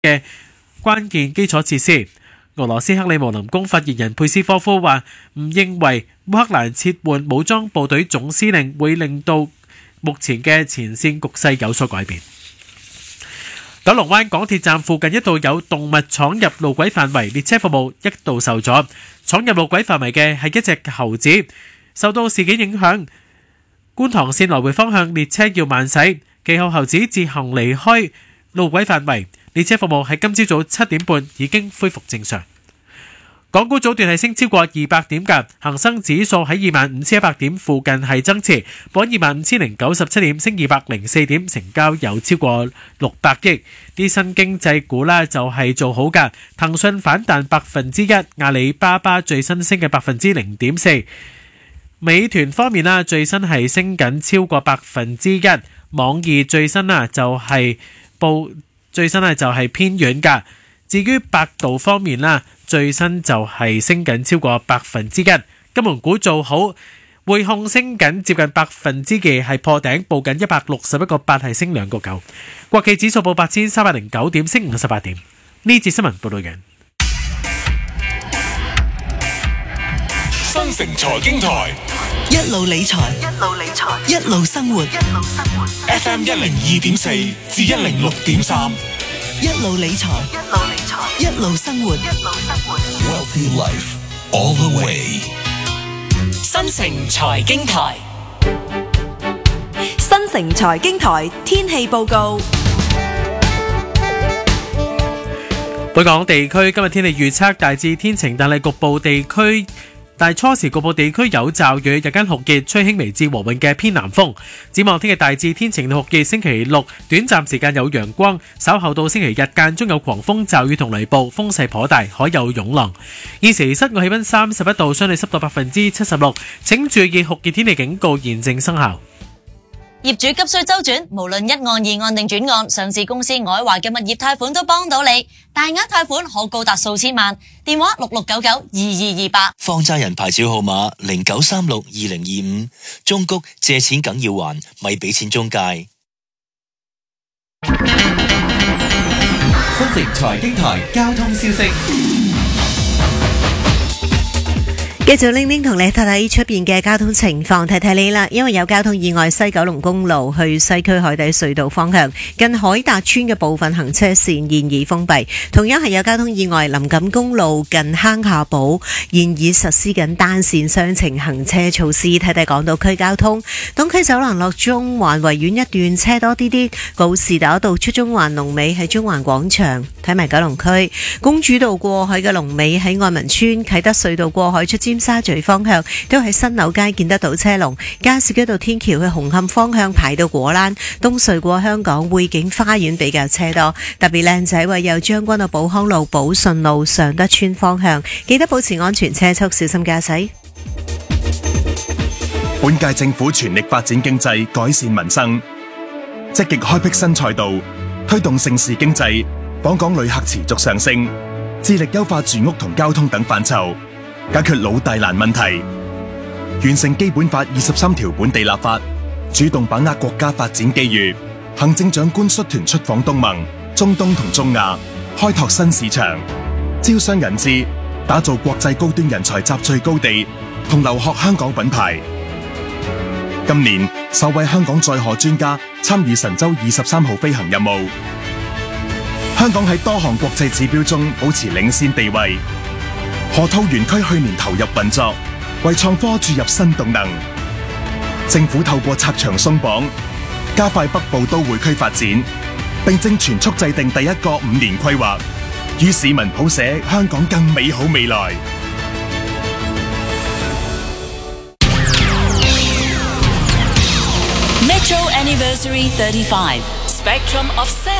嘅關鍵基礎設施。俄羅斯克里姆林宮發言人佩斯科夫話，唔認為烏克蘭撤換武裝部隊總司令會令到目前嘅前線局勢有所改變。九龍灣港鐵站附近一度有動物闖入路軌範圍，列車服務一度受阻。闖入路軌範圍嘅係一隻猴子，受到事件影響，觀塘線來回方向列車要慢駛，其後猴子自行離開路軌範圍。列車服務喺今朝早7點半已經恢復正常。港股早段係升超過200點㗎，恒生指數喺25,100點附近係增持，報25,097點，升204點，成交有超過600億。啲新經濟股啦就係做好㗎，騰訊反彈1%，阿里巴巴最新升嘅0.4%。美團方面啦，最新係升緊超過1%，網易最新就係偏軟㗎。至於百度方面啦，最新就係升緊超過1%。金融股做好，匯控升緊接近2%，係破頂，報緊161.8，係升2.9%。國企指數報8,309點，升58點。呢節新聞報道完。 新城財經台一路理財，一路生活。 FM 102.4至106.3， 一路理財，一路生活。 Wealthy Life all the way。 新城財經台，新城財經台天氣報告。 本港地區今日天氣預測大致天晴，但初時局部地區有驟雨，日間酷熱，吹輕微至和緩嘅偏南風。展望聽日大致天晴酷熱，星期六短暫時間有陽光，稍後到星期日間中有狂風驟雨同雷暴，風勢頗大，海有湧浪。現時室外氣溫31度，相對濕度76%，請注意酷熱天氣警告現正生效。 業主急需周轉，無論一案、二案定轉案，上市公司愛華嘅物業貸款都幫到你，大額貸款可高達數千萬。電話66992228。 放債人牌照號碼09362025。中谷借錢梗要還，咪俾錢中介。 新城財經台交通消息。 繼續拎拎同你睇睇出邊嘅交通情況，睇睇你啦。因為有交通意外，西九龍公路去西區海底隧道方向近海達村嘅部分行車線現已封閉。同樣係有交通意外，林錦公路近坑下堡現已實施緊單線雙程行車措施。睇睇港島區交通，東區走廊落中環維園一段車多啲，告士打道出中環龍尾喺中環廣場。睇埋九龍區公主道過海嘅龍尾喺愛民村，啟德隧道過海出尖沙咀方向都喺新樓街見得到車龍，加士居道天橋去紅磡方向排到果欄，東隧過香港匯景花園比較車多，特別靚仔位有將軍澳寶康路、寶順路、尚德村方向，記得保持安全車速，小心駕駛。 本屆政府全力發展經濟，改善民生，積極開闢新賽道，推動盛事經濟，訪港旅客持續上升，致力優化住屋同交通等範疇，解決老大難問題，完成基本法23條本地立法，主動把握國家發展機遇。行政長官率團出訪東盟、中東同中亞，開拓新市場，招商引資，打造國際高端人才集聚高地同留學香港品牌。今年首位香港載荷專家參與神舟23號飛行任務。香港喺多項國際指標中保持領先地位。河套園區去年投入運作，為創科注入新動能。政府透過拆牆鬆綁，加快北部都會區發展，並正全速制定第一個5年規劃，與市民譜寫香港更美好未來。 Metro Anniversary 35 Spectrum of Sound